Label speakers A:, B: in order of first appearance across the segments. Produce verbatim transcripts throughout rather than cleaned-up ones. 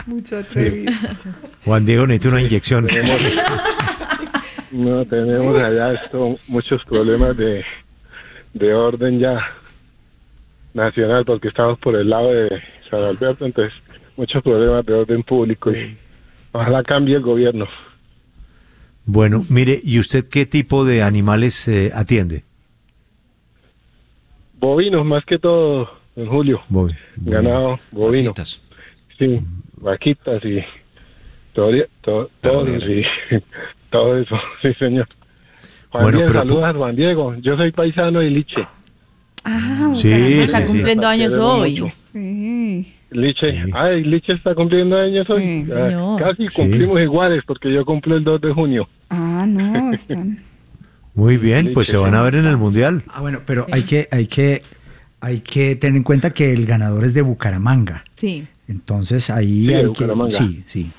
A: Mucho atrevido.
B: Juan Diego necesita una inyección.
C: Tenemos, no, tenemos allá esto, muchos problemas de, de orden ya nacional, porque estamos por el lado de San Alberto, entonces muchos problemas de orden público y ojalá cambie el gobierno.
B: Bueno, mire, ¿y usted qué tipo de animales eh, atiende?
C: Bovinos, más que todo, en Julio.
B: Bovi-
C: Ganado, bovino.
D: Vaquitas.
C: Sí, vaquitas y todo, todo, todo, y, todo eso, sí, señor. Juan
B: Bueno,
C: Diego,
B: pero
C: saludos
B: pu-
C: a Juan Diego. Yo soy paisano de Liche.
A: Ah,
B: Sí,
A: Bucaramanga.
E: Está
B: sí, sí.
E: cumpliendo años
C: Queremos
E: hoy.
C: mucho.
A: Sí.
C: Liche,
B: Sí.
C: ay, Liche está cumpliendo años hoy.
A: Sí,
C: Ah,
E: señor.
C: casi cumplimos iguales porque yo cumplo el dos de junio.
A: Ah, no, están...
B: Muy bien, pues se van a ver en el Mundial.
D: Ah, bueno, pero hay que, hay que, hay que tener en cuenta que el ganador es de Bucaramanga.
E: Sí.
D: Entonces ahí
C: Sí, de
D: hay que.
C: Bucaramanga.
D: Sí, sí,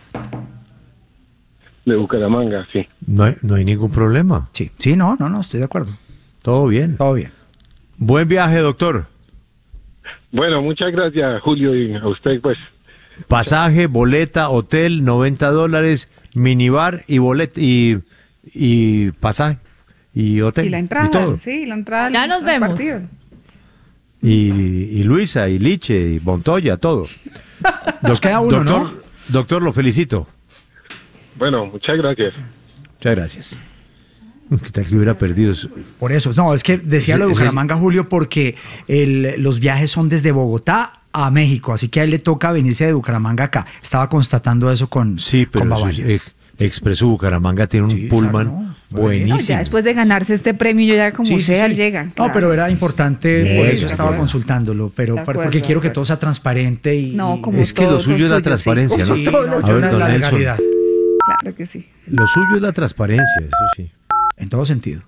C: De Bucaramanga, sí.
B: No hay, no hay ningún problema.
D: sí. Sí, no, no, no, estoy de acuerdo.
B: Todo bien.
D: Todo bien.
B: Buen viaje, doctor.
C: Bueno, muchas gracias, Julio, y a usted, pues.
B: Pasaje, boleta, hotel, noventa dólares, minibar y bolet y, y pasaje y hotel.
A: Y la entrada,
B: y todo.
A: sí, la entrada.
E: Ya nos
A: al
E: vemos.
A: partido.
B: Y, y Luisa, y Liche, y Montoya, todo.
D: Nos queda uno,
B: doctor,
D: ¿no?
B: doctor, lo felicito.
C: Bueno, muchas gracias.
B: Muchas gracias. ¿Qué tal que hubiera perdido eso?
D: Por eso, no, es que decía lo de
B: Ese-
D: Bucaramanga, Julio, porque el, los viajes son desde Bogotá a México, así que a él le toca venirse de Bucaramanga acá. Estaba constatando eso con,
B: Sí, pero
D: con
B: eso
D: Babayo.
B: es- ex- Expreso Bucaramanga tiene un
D: Sí,
B: pullman
D: claro, no.
B: buenísimo.
A: No, ya después de ganarse este premio, ya como
D: Sí, sí,
A: sea,
D: sí.
A: llega.
D: No,
A: claro.
D: pero era importante,
B: Sí,
D: por
B: de
D: eso estaba
B: acuerdo.
D: consultándolo, pero
A: De acuerdo,
D: porque quiero
A: de
D: que
A: acuerdo.
D: todo sea transparente y
A: No, como
B: Es que lo
A: todo,
B: suyo
A: todo
B: es la
A: suyo,
B: transparencia,
A: sí,
B: ¿no?
D: Sí,
A: como todo
D: no,
A: lo
B: A
D: no,
B: ver,
D: la
B: don Nelson.
D: legalidad,
A: Claro que sí.
B: Lo suyo es la transparencia, eso sí.
D: en todo sentido.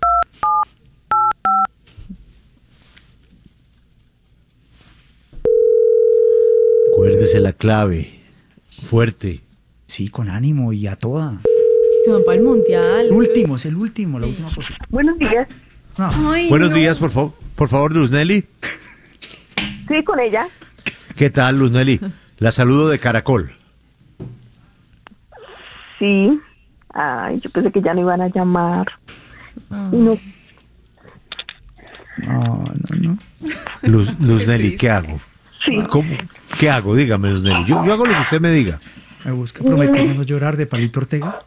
B: Acuérdese la clave. Fuerte.
D: Sí, con ánimo y a toda.
E: Se van para el mundial.
D: El último, es el último, la última cosa.
F: Buenos días.
D: No.
A: Ay,
B: Buenos
A: no.
B: días, por favor. Por favor, Luz Nelly.
F: Sí, con ella.
B: ¿Qué tal, Luz Nelly? La saludo de Caracol.
F: Sí. Ay, yo pensé que ya no iban a llamar. No,
D: No, no, no.
B: Luz, Luz Nelly, ¿qué hago?
F: sí.
B: ¿Cómo? ¿Qué hago? Dígame, Luz Nelly. Yo, yo hago lo que usted me diga.
D: Me busca Prometemos no llorar de Palito Ortega.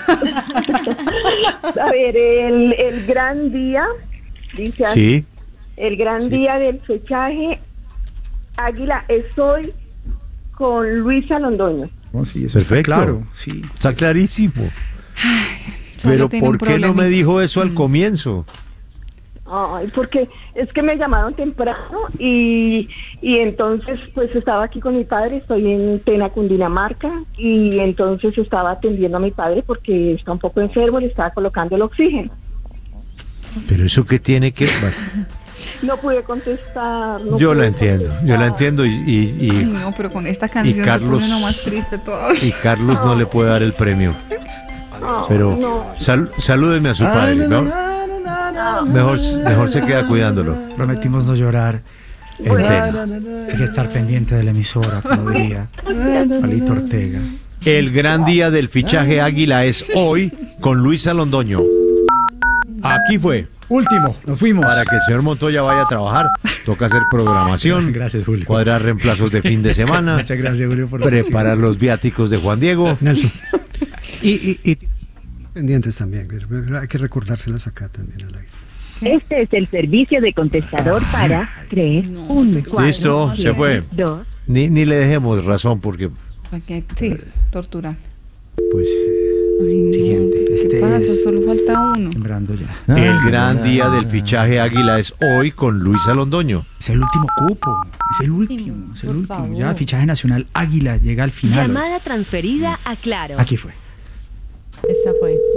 F: A ver, el, el gran día, dice así,
B: Sí.
F: el gran día del fechaje, Águila, estoy con Luisa Londoño.
D: No, sí, eso
B: Perfecto.
D: está claro. Sí.
B: Está clarísimo.
A: Solo
B: Pero
A: tiene un
B: ¿por qué no me
A: problemita.
B: dijo eso al comienzo?
F: Ay, porque es que me llamaron temprano y, y entonces pues estaba aquí con mi padre, estoy en Tena, Cundinamarca, y entonces estaba atendiendo a mi padre porque está un poco enfermo, le estaba colocando el oxígeno.
B: Pero eso qué tiene que... Bueno,
F: No pude contestar. no
B: yo
F: pude
B: la entiendo, yo la
F: contestar.
B: entiendo y, y,
A: Ay,
B: y,
A: no, pero con esta canción
B: Carlos-
A: se pone uno más triste todavía.
B: y Carlos no le puede dar el premio.
F: Ay,
B: Pero
F: no.
B: sal- salúdeme a su padre, ¿no? Mejor, mejor se queda cuidándolo.
D: Prometimos no llorar.
B: En Tena.
D: Hay que estar pendiente de la emisora, como diría Palito Ortega.
B: El gran día del fichaje Águila es hoy con Luisa Londoño. Aquí fue.
D: Último, nos fuimos.
B: Para que el señor Montoya vaya a trabajar, toca hacer programación,
D: Gracias, Julio.
B: cuadrar reemplazos de fin de semana,
D: Muchas gracias, Julio, por la
B: preparar los viáticos de Juan Diego.
G: Nelson. Y, y, y pendientes también, hay que recordárselas acá también al aire.
H: Este es el servicio de contestador para tres, uno, cuatro,
B: Listo, se fue.
H: dos.
B: Ni, ni le dejemos razón porque,
A: ¿Para qué? Sí, tortura.
B: pues,
A: Ay, no,
D: Siguiente,
A: ¿qué
D: este
A: pasa?
D: es-
A: Solo falta uno.
D: Sembrando ya.
B: el gran día del fichaje Águila es hoy con Luisa Londoño.
D: Es el último cupo, es el último, es el
E: Por
D: último.
E: favor.
D: Ya, fichaje nacional Águila llega al final.
H: Llamada transferida a Claro.
D: Aquí fue.
E: Esta fue.